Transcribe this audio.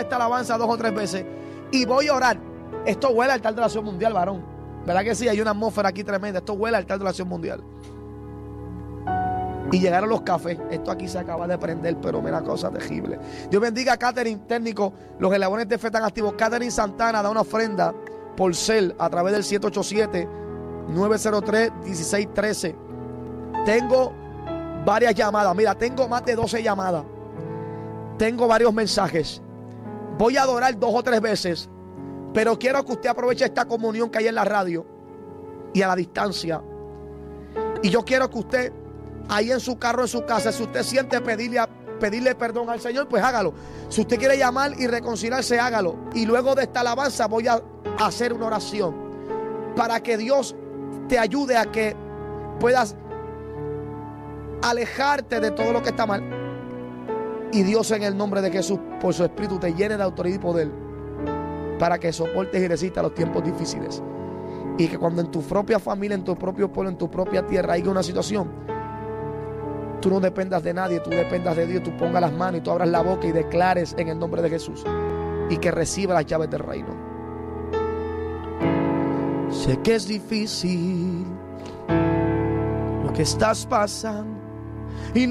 esta alabanza 2 o 3 veces y voy a orar. Esto huele al altar de oración mundial, varón. ¿Verdad que sí? Hay una atmósfera aquí tremenda. Esto huele al altar de oración mundial. Y llegaron los cafés. Esto aquí se acaba de prender, pero mira, cosa terrible. Dios bendiga a Catherine, técnico. Los eslabones de fe están activos. Catherine Santana da una ofrenda por cel a través del 787-903-1613. Tengo varias llamadas. Mira, tengo más de 12 llamadas. Tengo varios mensajes. Voy a adorar 2 o 3 veces. Pero quiero que usted aproveche esta comunión que hay en la radio y a la distancia. Y yo quiero que usted, ahí en su carro, en su casa, si usted siente pedirle perdón al Señor, pues hágalo. Si usted quiere llamar y reconciliarse, hágalo. Y luego de esta alabanza voy a hacer una oración para que Dios te ayude a que puedas alejarte de todo lo que está mal. Y Dios, en el nombre de Jesús, por su Espíritu, te llene de autoridad y poder para que soportes y resistas los tiempos difíciles. Y que cuando en tu propia familia, en tu propio pueblo, en tu propia tierra haya una situación, tú no dependas de nadie, tú dependas de Dios. Tú pongas las manos y tú abras la boca y declares en el nombre de Jesús y que reciba las llaves del reino. Sé que es difícil lo que estás pasando.